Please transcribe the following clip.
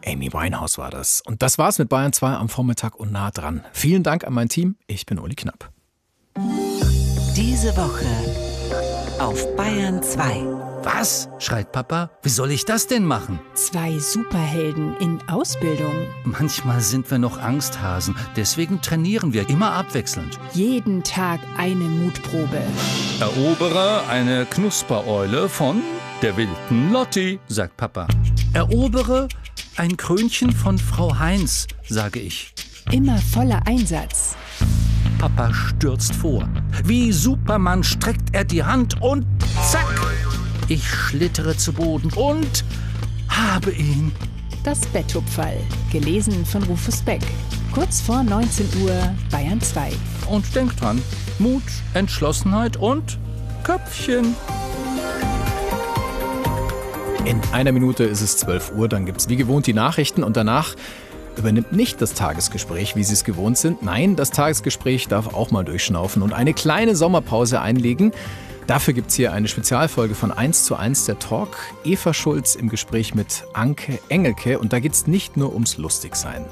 Amy Winehouse war das. Und das war's mit Bayern 2 am Vormittag und nah dran. Vielen Dank an mein Team. Ich bin Uli Knapp. Diese Woche auf Bayern 2. Was? Schreit Papa. Wie soll ich das denn machen? 2 Superhelden in Ausbildung. Manchmal sind wir noch Angsthasen. Deswegen trainieren wir immer abwechselnd. Jeden Tag eine Mutprobe. Erobere eine Knuspereule von der wilden Lotti, sagt Papa. Erobere ein Krönchen von Frau Heinz, sage ich. Immer voller Einsatz. Papa stürzt vor. Wie Superman streckt er die Hand und zack! Ich schlittere zu Boden und habe ihn. Das Betthupferl, gelesen von Rufus Beck. Kurz vor 19 Uhr, Bayern 2. Und denkt dran, Mut, Entschlossenheit und Köpfchen. In einer Minute ist es 12 Uhr, dann gibt's wie gewohnt die Nachrichten und danach übernimmt nicht das Tagesgespräch, wie Sie es gewohnt sind. Nein, das Tagesgespräch darf auch mal durchschnaufen und eine kleine Sommerpause einlegen. Dafür gibt's hier eine Spezialfolge von 1:1 der Talk. Eva Schulz im Gespräch mit Anke Engelke und da geht's nicht nur ums Lustigsein.